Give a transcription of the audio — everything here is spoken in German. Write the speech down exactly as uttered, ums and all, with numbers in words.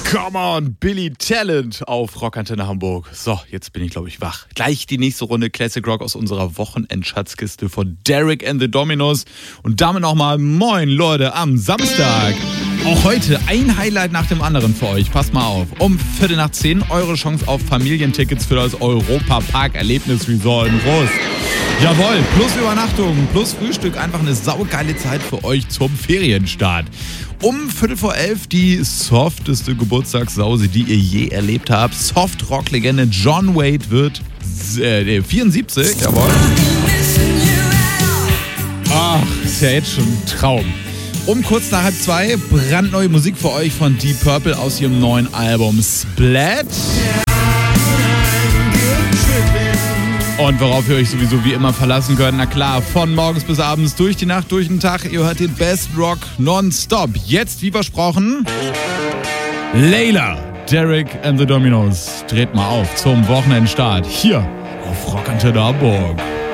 Come on, Billy Talent auf Rockantenne Hamburg. So, jetzt bin ich, glaube ich, wach. Gleich die nächste Runde Classic Rock aus unserer Wochenendschatzkiste von Derek and the Dominos. Und damit nochmal moin Leute am Samstag. Auch heute ein Highlight nach dem anderen für euch. Passt mal auf. Um Viertel nach zehn eure Chance auf Familientickets für das Europa-Park-Erlebnis-Resort in Rust. Jawohl, plus Übernachtung, plus Frühstück. Einfach eine saugeile Zeit für euch zum Ferienstart. Um Viertel vor elf die softeste Geburtstagssause, die ihr je erlebt habt. Soft-Rock-Legende John Waite wird äh, vierundsiebzig. Jawohl. Ach, ist ja jetzt schon ein Traum. Um kurz nach halb zwei brandneue Musik für euch von Deep Purple aus ihrem neuen Album Splat. Und worauf ihr euch sowieso wie immer verlassen könnt, na klar, von morgens bis abends, durch die Nacht, durch den Tag, ihr hört den Best Rock nonstop. Jetzt, wie versprochen, Layla, Derek and the Dominos. Dreht mal auf zum Wochenendstart hier auf Rockantenne Hamburg.